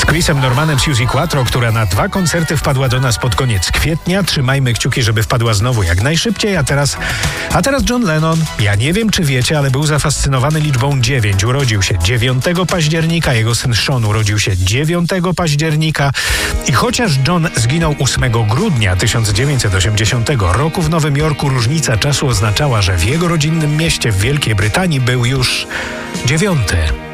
Chrisem Normanem Suzy Quattro, która na 2 koncerty wpadła do nas pod koniec kwietnia. Trzymajmy kciuki, żeby wpadła znowu jak najszybciej. A teraz John Lennon. Ja nie wiem, czy wiecie, ale był zafascynowany liczbą 9. Urodził się 9 października, jego syn Sean urodził się 9 października. I chociaż John zginął 8 grudnia 1980 roku w Nowym Jorku, różnica czasu oznaczała, że w jego rodzinnym mieście w Wielkiej Brytanii był już 9.